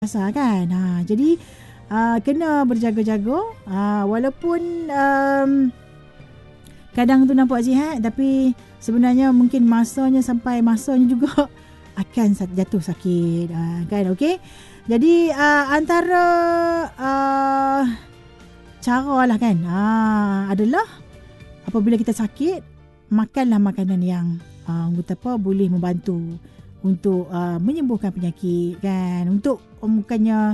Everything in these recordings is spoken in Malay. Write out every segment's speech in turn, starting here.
Rasa kan. Jadi kena berjaga-jaga, walaupun kadang tu nampak sihat, tapi sebenarnya mungkin masanya juga akan jatuh sakit, kan. Okey, jadi antara cara lah kan, adalah apabila kita sakit, makanlah makanan yang boleh membantu untuk menyembuhkan penyakit, kan. Untuk bukannya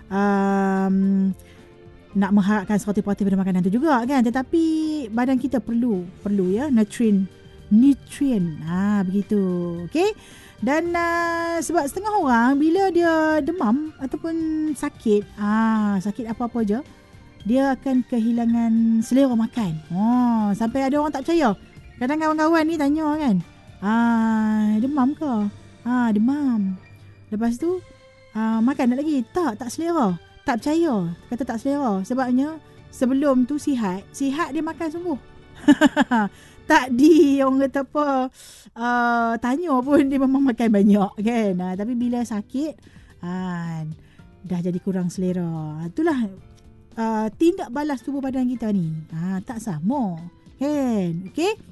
nak mengharapkan 100% pada makanan tu juga, kan. Tetapi badan kita perlu ya nutrient begitu. Okey. Dan sebab setengah orang bila dia demam ataupun sakit apa-apa je, dia akan kehilangan selera makan. Sampai ada orang tak percaya. Kadang kawan-kawan ni tanya kan, demam ke? Demam. Lepas tu makan tak lagi? Tak selera. Tak percaya. Kata tak selera. Sebabnya sebelum tu sihat dia makan sembuh. Tak orang kata apa, tanya pun dia memang makan banyak, kan. Tapi bila sakit, dah jadi kurang selera. Itulah tindak balas tubuh badan kita ni. Tak sama, kan.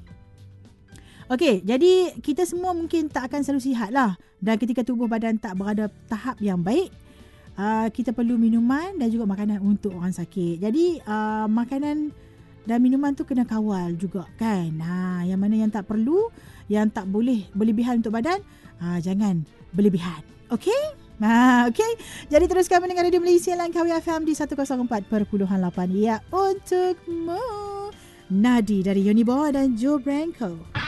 Okey, jadi kita semua mungkin tak akan selalu sihat lah. Dan ketika tubuh badan tak berada tahap yang baik, kita perlu minuman dan juga makanan untuk orang sakit. Jadi makanan dan minuman tu kena kawal juga, kan. Yang mana yang tak perlu, yang tak boleh berlebihan untuk badan, jangan berlebihan. Okey? Okey. Jadi teruskan mendengar Radio Malaysia Langkawi FM di 104.8 ya, untukmu. Nadi dari Unibo dan Joe Branco.